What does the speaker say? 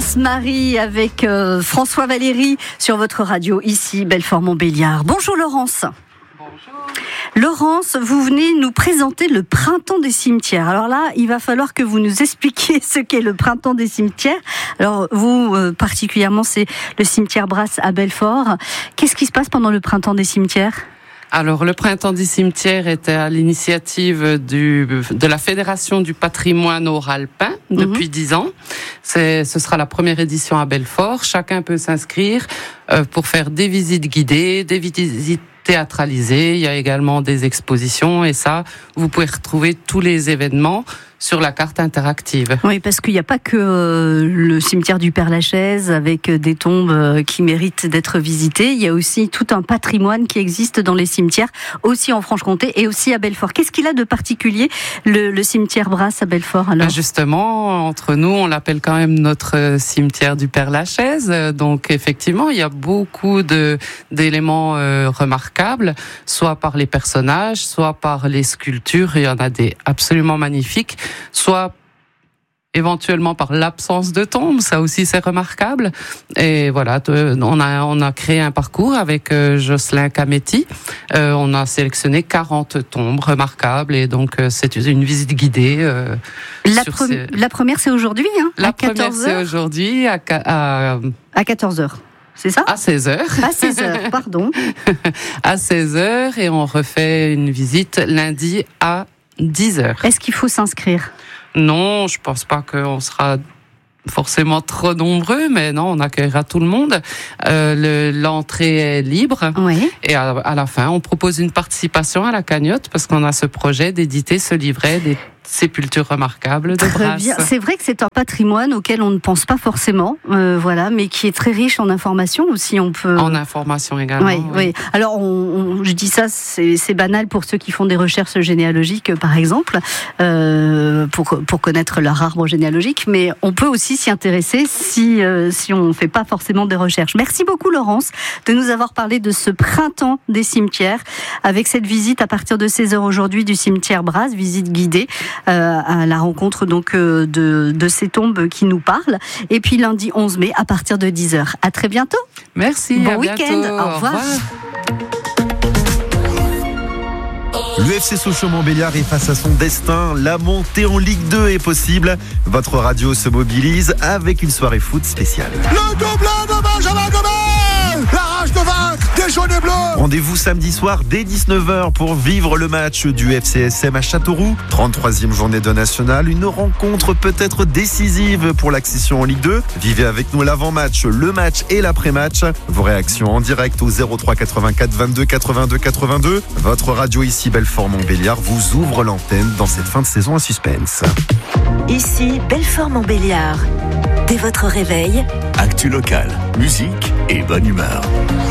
Laurence Marie avec François Valéry sur votre radio ici, Belfort-Montbéliard. Bonjour Laurence. Bonjour. Laurence, vous venez nous présenter le printemps des cimetières. Alors là, il va falloir que vous nous expliquiez ce qu'est le printemps des cimetières. Alors vous, particulièrement, c'est le cimetière Brasse à Belfort. Qu'est-ce qui se passe pendant le printemps des cimetières ? Alors, le printemps des cimetières était à l'initiative de la Fédération du patrimoine haut-alpin depuis 10 ans. Ce sera la première édition à Belfort. Chacun peut s'inscrire pour faire des visites guidées, des visites théâtralisées. Il y a également des expositions et ça, vous pouvez retrouver tous les événements sur la carte interactive. Oui, parce qu'il n'y a pas que le cimetière du Père-Lachaise avec des tombes qui méritent d'être visitées. Il y a aussi tout un patrimoine qui existe dans les cimetières, aussi en Franche-Comté et aussi à Belfort. Qu'est-ce qu'il a de particulier, le cimetière Brasse à Belfort alors ? Justement, entre nous, on l'appelle quand même notre cimetière du Père-Lachaise. Donc effectivement, il y a beaucoup d'éléments remarquables, soit par les personnages, soit par les sculptures. Il y en a des absolument magnifiques. Soit éventuellement par l'absence de tombes, ça aussi c'est remarquable. Et voilà, on a créé un parcours avec Jocelyn Cametti. On a sélectionné 40 tombes remarquables et donc c'est une visite guidée. La première c'est aujourd'hui, hein, La à 14h. Première c'est aujourd'hui à 14h. C'est ça ? À 16h. À 16h, pardon. À 16h et on refait une visite lundi à 10h. Est-ce qu'il faut s'inscrire ? Non, je pense pas qu'on sera forcément trop nombreux, mais non, on accueillera tout le monde. L'entrée est libre. Oui. Et à la fin, on propose une participation à la cagnotte parce qu'on a ce projet d'éditer ce livret des sépultures remarquables de Brasse. Bien. C'est vrai que c'est un patrimoine auquel on ne pense pas forcément, voilà, mais qui est très riche en informations aussi. On peut. En informations également. Oui, oui. Alors, je dis ça, c'est banal pour ceux qui font des recherches généalogiques, par exemple, pour connaître leur arbre généalogique, mais on peut aussi s'y intéresser si on ne fait pas forcément des recherches. Merci beaucoup, Laurence, de nous avoir parlé de ce printemps des cimetières, avec cette visite à partir de 16h aujourd'hui du cimetière Brasse, visite guidée. À la rencontre donc de ces tombes qui nous parlent. Et puis lundi 11 mai à partir de 10h. À très bientôt. Merci. Bon à week-end. bientôt. Au revoir. Le FC Sochaux-Montbéliard est face à son destin. La montée en Ligue 2 est possible. Votre radio se mobilise avec une soirée foot spéciale. Le doublé de Benjamin Gomez, la rage de vaincre des jaunes et bleus. Rendez-vous samedi soir dès 19h pour vivre le match du FCSM à Châteauroux. 33e journée de nationale, une rencontre peut-être décisive pour l'accession en Ligue 2. Vivez avec nous l'avant-match, le match et l'après-match. Vos réactions en direct au 03 84 22 82 82. Votre radio ici Belfort-Montbéliard vous ouvre l'antenne dans cette fin de saison à suspense. Ici Belfort-Montbéliard. Dès votre réveil, actu local, musique et bonne humeur.